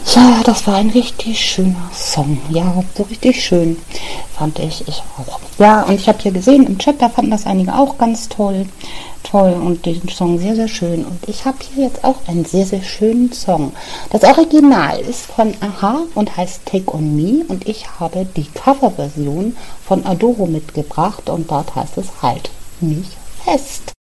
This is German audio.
Ja, das war ein richtig schöner Song. Ja, so richtig schön fand ich auch. Ja, und ich habe hier gesehen im Chat, da fanden das einige auch ganz toll. Toll und den Song sehr, sehr schön. Und ich habe hier jetzt auch einen sehr, sehr schönen Song. Das Original ist von Aha und heißt Take On Me. Und ich habe die Coverversion von Adoro mitgebracht. Und dort heißt es Halt mich fest.